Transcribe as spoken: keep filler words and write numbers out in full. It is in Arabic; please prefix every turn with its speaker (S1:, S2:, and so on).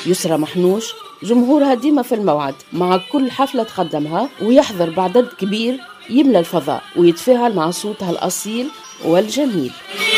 S1: يسرى محنوش جمهورها ديما في الموعد مع كل حفلة تقدمها، ويحضر بعدد كبير يملى الفضاء ويتفاعل مع صوتها الأصيل والجميل.